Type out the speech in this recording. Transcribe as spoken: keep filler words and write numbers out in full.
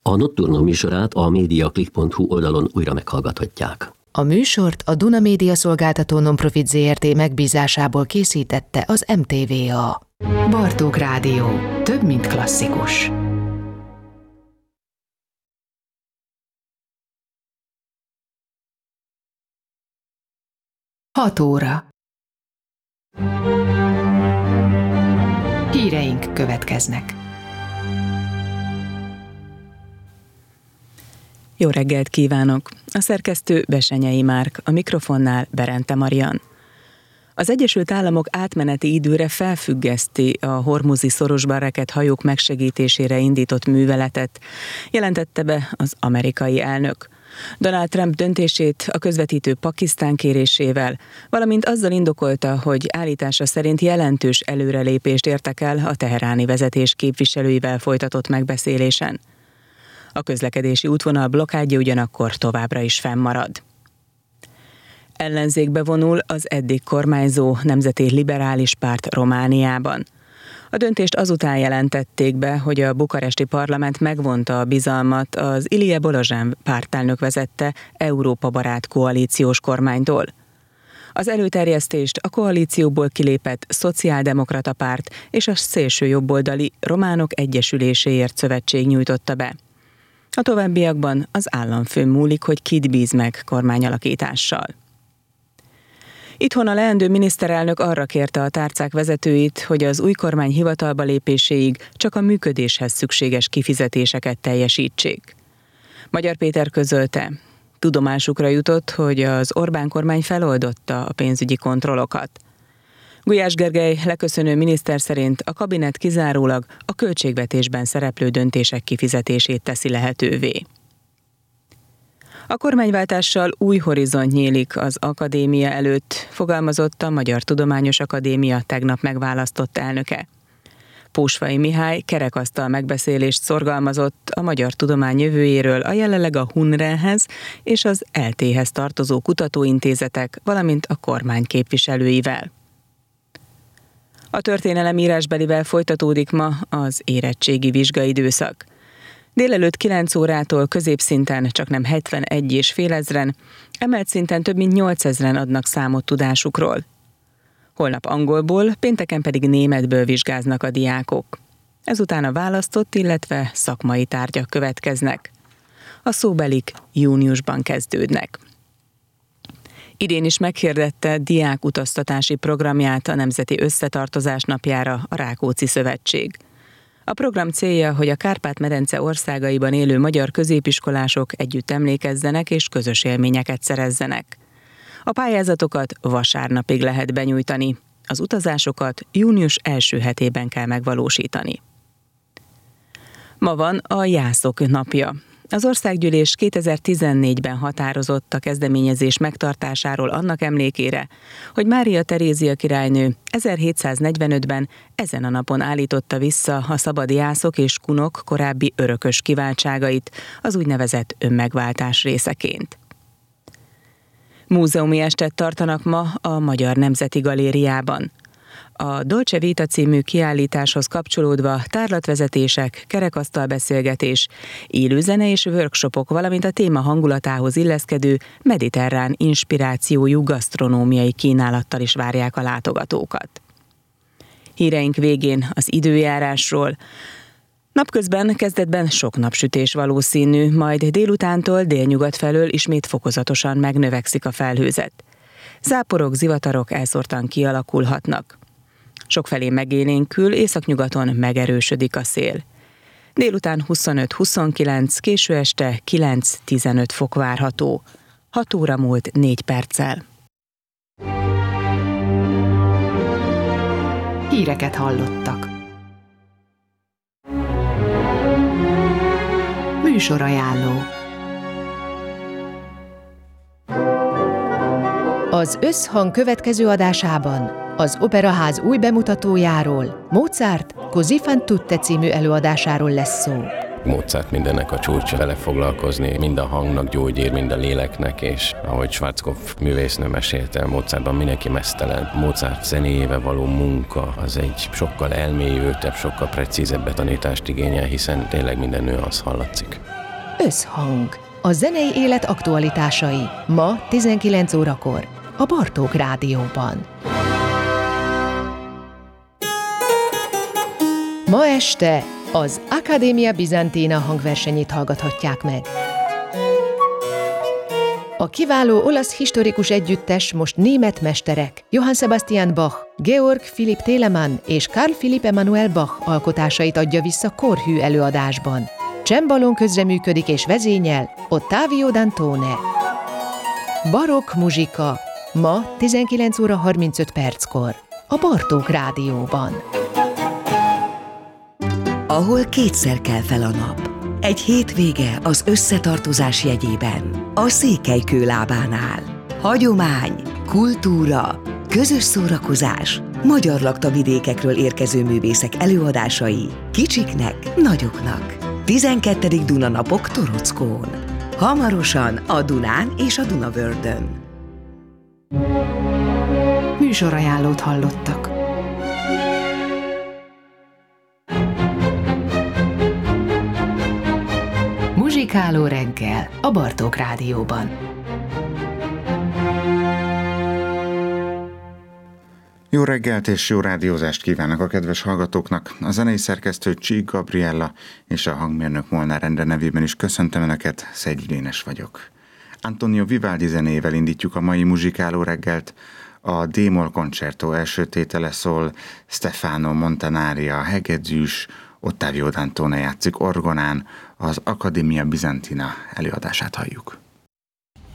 A Nocturno műsorát a mediaclick pont hu oldalon újra meghallgathatják. A műsort a Duna Média Szolgáltató Nonprofit zé er té megbízásából készítette az em té vé á. Bartók Rádió. Több, mint klasszikus. Hat óra. Híreink következnek. Jó reggelt kívánok! A szerkesztő Besenyei Márk, a mikrofonnál Berente Marian. Az Egyesült Államok átmeneti időre felfüggeszti a hormuzi szorosban rekedt hajók megsegítésére indított műveletet, jelentette be az amerikai elnök. Donald Trump döntését a közvetítő Pakisztán kérésével, valamint azzal indokolta, hogy állítása szerint jelentős előrelépést értek el a teheráni vezetés képviselőivel folytatott megbeszélésen. A közlekedési útvonal blokkádja ugyanakkor továbbra is fennmarad. Ellenzékbe vonul az eddig kormányzó Nemzeti Liberális Párt Romániában. A döntést azután jelentették be, hogy a bukaresti parlament megvonta a bizalmat az Ilie Bolozsán pártelnök vezette Európa barát koalíciós kormánytól. Az előterjesztést a koalícióból kilépett Szociáldemokrata Párt és a szélsőjobboldali Románok Egyesüléséért szövetség nyújtotta be. A továbbiakban az államfőn múlik, hogy kit bíz meg kormányalakítással. Itthon a leendő miniszterelnök arra kérte a tárcák vezetőit, hogy az új kormány hivatalba lépéséig csak a működéshez szükséges kifizetéseket teljesítsék. Magyar Péter közölte, tudomásukra jutott, hogy az Orbán kormány feloldotta a pénzügyi kontrollokat. Gulyás Gergely leköszönő miniszter szerint a kabinet kizárólag a költségvetésben szereplő döntések kifizetését teszi lehetővé. A kormányváltással új horizont nyílik az akadémia előtt, fogalmazott a Magyar Tudományos Akadémia tegnap megválasztott elnöke. Pósfai Mihály kerekasztal megbeszélést szorgalmazott a magyar tudomány jövőjéről a jelenleg a Hunrehez és az el téhez tartozó kutatóintézetek, valamint a kormány képviselőivel. A történelem írásbelivel folytatódik ma az érettségi vizsgaidőszak. Délelőtt kilenc órától középszinten csaknem hetvenegy és fél ezren, emelt szinten több mint nyolcezren adnak számot tudásukról. Holnap angolból, pénteken pedig németből vizsgáznak a diákok. Ezután a választott, illetve szakmai tárgyak következnek. A szóbelik júniusban kezdődnek. Idén is meghirdette diákutaztatási programját a Nemzeti Összetartozás napjára a Rákóczi Szövetség. A program célja, hogy a Kárpát-medence országaiban élő magyar középiskolások együtt emlékezzenek és közös élményeket szerezzenek. A pályázatokat vasárnapig lehet benyújtani, az utazásokat június első hetében kell megvalósítani. Ma van a Jászok napja. Az Országgyűlés kétezer-tizennégyben határozott a kezdeményezés megtartásáról annak emlékére, hogy Mária Terézia királynő ezerhétszáznegyvenötben ezen a napon állította vissza a szabad jászok és kunok korábbi örökös kiváltságait az úgynevezett önmegváltás részeként. Múzeumi estet tartanak ma a Magyar Nemzeti Galériában. A Dolce Vita című kiállításhoz kapcsolódva tárlatvezetések, kerekasztalbeszélgetés, élőzene és workshopok, valamint a téma hangulatához illeszkedő mediterrán inspirációjú gasztronómiai kínálattal is várják a látogatókat. Híreink végén az időjárásról. Napközben kezdetben sok napsütés valószínű, majd délutántól délnyugat felől ismét fokozatosan megnövekszik a felhőzet. Záporok, zivatarok elszórtan kialakulhatnak. Sokfelé megélénkül, északnyugaton megerősödik a szél. Délután huszonöt-huszonkilenc, késő este kilenc-tizenöt fok várható. hat óra múlt négy perccel. Híreket hallottak. Műsorajánló. Az Összhang következő adásában az Operaház új bemutatójáról, Mozart Così fan tutte című előadásáról lesz szó. Mozart mindennek a csúcsa, vele foglalkozni, mind a hangnak gyógyír, mind a léleknek, és ahogy Schwarzkopf művésznő mesélte, Mozartban mindenki meztelen. Mozart zenéjével való munka az egy sokkal elmélyültebb, sokkal precízebb betanítást igényel, hiszen tényleg minden nüansz hallatszik. Összhang. A zenei élet aktualitásai ma tizenkilenc órakor a Bartók Rádióban. Ma este az Accademia Bizantina hangversenyét hallgathatják meg. A kiváló olasz historikus együttes most német mesterek Johann Sebastian Bach, Georg Philipp Telemann és Carl Philipp Emanuel Bach alkotásait adja vissza korhű előadásban. Csembalón közreműködik és vezényel Ottavio Dantone. Barokk muzsika ma tizenkilenc óra harmincöt perckor a Bartók Rádióban. Ahol kétszer kel fel a nap. Egy hétvége az összetartozás jegyében. A Székelykő lábánál. Hagyomány, kultúra, közös szórakozás, magyar laktavidékekről érkező művészek előadásai, kicsiknek, nagyoknak. tizenkettedik Dunanapok Torockón. Hamarosan a Dunán és a Dunavördön. Műsorajánlót hallottak. Muzsikáló reggel a Bartók Rádióban. Jó reggelt és jó rádiózást kívánok a kedves hallgatóknak. A zenei szerkesztő Csík Gabriella és a hangmérnök Molnár Endre nevében is köszöntöm Önöket, Szegy Dénes vagyok. Antonio Vivaldi zenével indítjuk a mai muzsikáló reggelt. A D-moll koncertó első tétele szól, Stefano Montanari a hegedűs, Ottavio Dantone játszik orgonán, az Accademia Bizantina előadását halljuk.